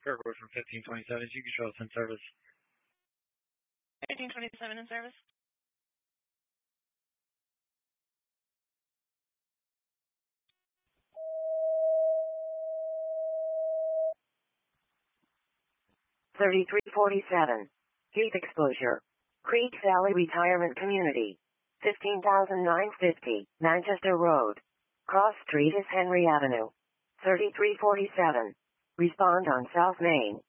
Kirkwood from 1527. You can show us in service. 1527 in service. $33.47. Heat exposure. Creek Valley Retirement Community. 15,950, Manchester Road. Cross Street is Henry Avenue. $33.47. Respond on South Main.